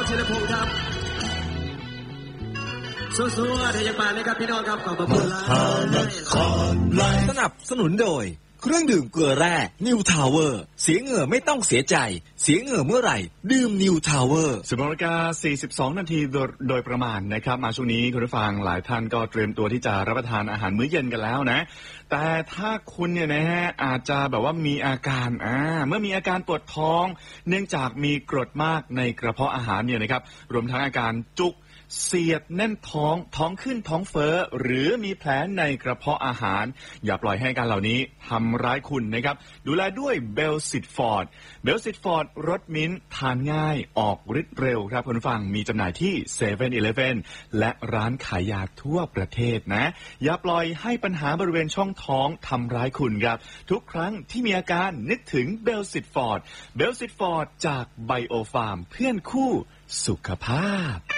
ศิลปงศ์ครับสู้ๆทยาบาลนะครับพี่น้องครับขอบคุณสนับสนุนโดยเครื่องดื่มเกลือแร่นิวทาวเวอร์เสียเหงื่อไม่ต้องเสียใจเสียเหงื่อเมื่อไหร่ดื่มนิวทาวเวอร์ 10:42 นาทีโดยประมาณนะครับมาช่วงนี้คุณผู้ฟังหลายท่านก็เตรียมตัวที่จะรับประทานอาหารมื้อเย็นกันแล้วนะแต่ถ้าคุณเนี่ยนะฮะอาจจะแบบว่ามีอาการเมื่อมีอาการปวดท้องเนื่องจากมีกรดมากในกระเพาะอาหารเนี่ยนะครับรวมทั้งอาการจุกเสียดแน่นท้องขึ้นท้องเฟ้อหรือมีแผลในกระเพาะอาหารอย่าปล่อยให้อาการเหล่านี้ทำร้ายคุณนะครับดูแลด้วยเบลซิตฟอร์ดรสมิ้นท์ทานง่ายออกฤทธิ์เร็วครับคุณผู้ฟังมีจำหน่ายที่ 7-Eleven และร้านขายยาทั่วประเทศนะอย่าปล่อยให้ปัญหาบริเวณช่องท้องทำร้ายคุณครับทุกครั้งที่มีอาการนึกถึงเบลซิตฟอร์ดจากไบโอฟาร์มเพื่อนคู่สุขภาพ